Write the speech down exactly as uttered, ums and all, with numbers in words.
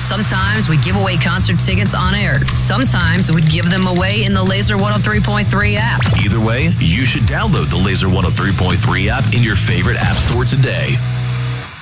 Sometimes we give away concert tickets on air. Sometimes we'd give them away in the Laser one oh three point three app. Either way, you should download the Laser one oh three point three app in your favorite app store today.